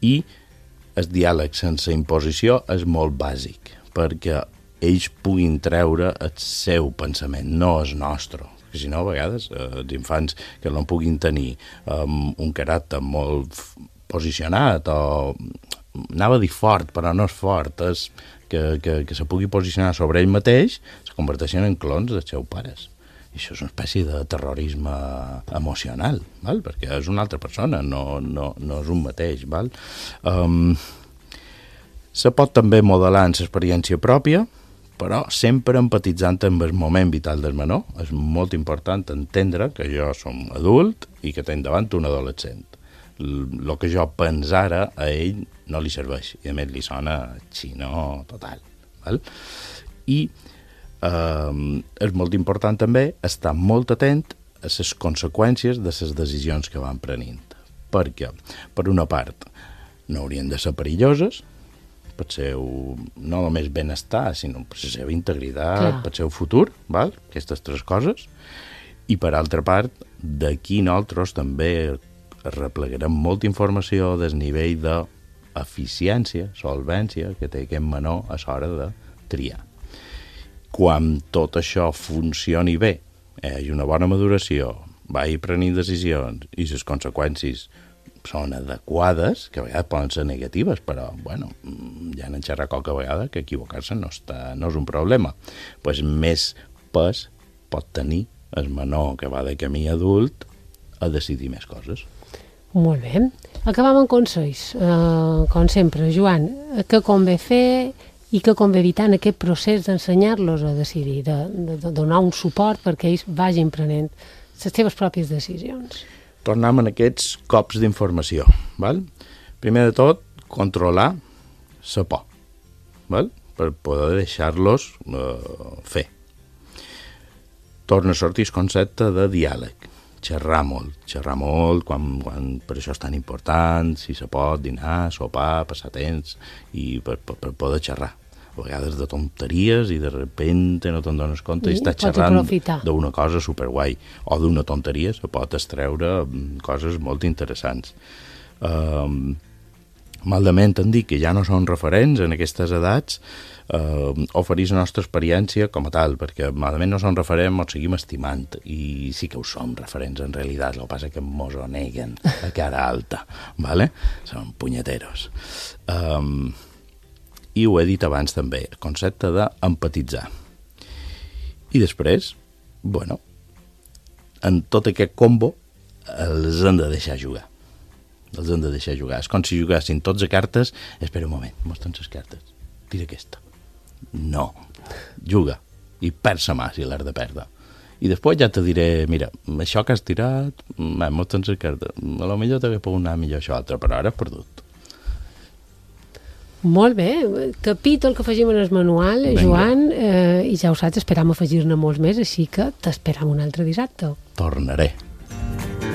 I el diàleg sense imposició és molt bàsic, perquè ells puguin treure el seu pensament, no el nostre. Perquè si no, a vegades, els infants que no puguin tenir un caràcter molt posicionat o anava a dir fort, però no és fort, és que se pugui posicionar sobre ell mateix, es converteixen en clons dels seus pares. I això és una espècie de terrorisme emocional, val? Perquè és una altra persona, no és un mateix. Val? Se pot també modelar en l'experiència pròpia, però sempre empatitzant amb el moment vital del menor. És molt important entendre que jo som adult i que tinc davant un adolescent. El que jo penso ara a ell no li serveix, i a més li sona xino total. Val? I és molt important també estar molt atent a les conseqüències de les decisions que van prenent. Perquè, per una part, no haurien de ser perilloses, per seu, no només benestar, sinó per la seva integritat, per seu futur, val? Aquestes tres coses. I, per altra part, d'aquí nosaltres també replegarem molta informació del nivell d'eficiència, solvència que té aquest menor a l'hora de triar. Quan tot això funcioni bé, hi ha una bona maduració, vagi prenent decisions i les conseqüències són adequades, que a vegades poden ser negatives, però, bueno, ja en xerrar qualque vegada que equivocar-se no és un problema. Pues més pes pot tenir el menor que va de camí adult a decidir més coses. Molt bé. Acabam amb consells. Com sempre, Joan, què convé fer i què convé evitar en aquest procés d'ensenyar-los a decidir, de donar un suport perquè ells vagin prenent les seves pròpies decisions. Tornem a aquests cops d'informació. Val? Primer de tot, controlar la por, val? Per poder deixar-los fer. Torna a sortir el concepte de diàleg. Xerrar molt, quan per això és tan important, si se pot dinar, sopar, passar temps, i per poder xerrar. A vegades de tonteries i de repente no te'n dones compte i estàs xerrant d'una cosa superguai, o d'una tonteria se pot extreure coses molt interessants. Malament hem dit que ja no són referents en aquestes edats, oferir la nostra experiència com a tal, perquè malament no som referents, ens seguim estimant, i sí que ho som referents en realitat, el que passa que mos ho neguen a cara alta, ¿vale? Som punyeteros. I ho he dit abans també, el concepte d'empatitzar. I després, bueno, en tot aquest combo els hem de deixar jugar. Els hem de deixar jugar. És com si jugassin tots a cartes. Espera un moment, mostra'ns les cartes. Tira aquesta. No. Juga. I perd la mà si l'has de perdre. I després ja te diré, mira, això que has tirat, mostra'ns les cartes. A lo millor t'hagués pogut anar millor això altre, però ara has perdut. Molt bé, capítol que afegim en el manual, Joan, i ja ho saps, esperam afegir-ne molts més, així que t'esperam un altre dissabte. Tornaré.